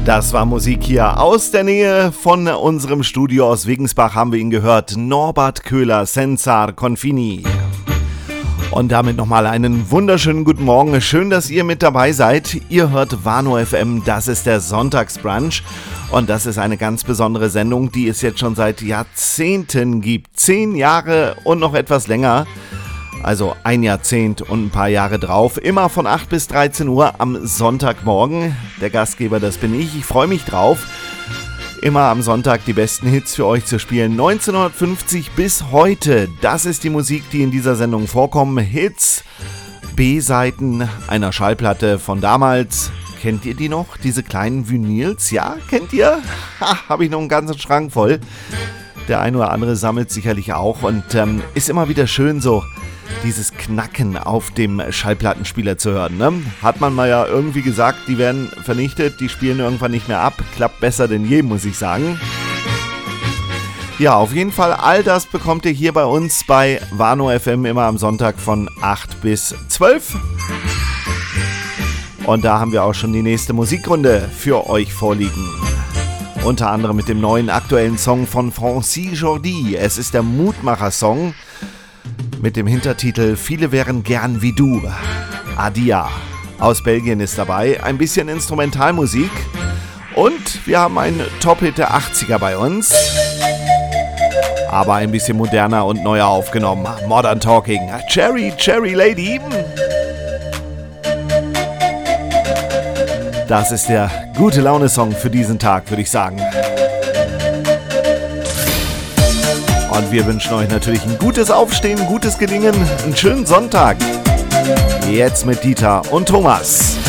Das war Musik hier aus der Nähe von unserem Studio aus Wegensbach, haben wir ihn gehört. Norbert Köhler, Senza Confini. Und damit nochmal einen wunderschönen guten Morgen. Schön, dass ihr mit dabei seid. Ihr hört Warnow FM, das ist der Sonntagsbrunch. Und das ist eine ganz besondere Sendung, die es jetzt schon seit Jahrzehnten gibt. 10 Jahre und noch etwas länger. Also ein Jahrzehnt und ein paar Jahre drauf. Immer von 8 bis 13 Uhr am Sonntagmorgen. Der Gastgeber, das bin ich. Ich freue mich drauf, immer am Sonntag die besten Hits für euch zu spielen. 1950 bis heute. Das ist die Musik, die in dieser Sendung vorkommen. Hits, B-Seiten einer Schallplatte von damals. Kennt ihr die noch? Diese kleinen Vinyls? Ja, kennt ihr? Habe ich noch einen ganzen Schrank voll. Der ein oder andere sammelt sicherlich auch. Und ist immer wieder schön so, dieses Knacken auf dem Schallplattenspieler zu hören, ne? Hat man mal ja irgendwie gesagt, die werden vernichtet, die spielen irgendwann nicht mehr ab. Klappt besser denn je, muss ich sagen. Ja, auf jeden Fall, all das bekommt ihr hier bei uns bei Warnow FM immer am Sonntag von 8 bis 12. Und da haben wir auch schon die nächste Musikrunde für euch vorliegen. Unter anderem mit dem neuen aktuellen Song von Francis Jordi. Es ist der Mutmacher-Song mit dem Hintertitel Viele wären gern wie du. Adia aus Belgien ist dabei. Ein bisschen Instrumentalmusik. Und wir haben einen Top-Hit der 80er bei uns. Aber ein bisschen moderner und neuer aufgenommen. Modern Talking. Cherry, Cherry Lady. Das ist der Gute-Laune-Song für diesen Tag, würde ich sagen. Und wir wünschen euch natürlich ein gutes Aufstehen, gutes Gelingen, einen schönen Sonntag. Jetzt mit Dieter und Thomas.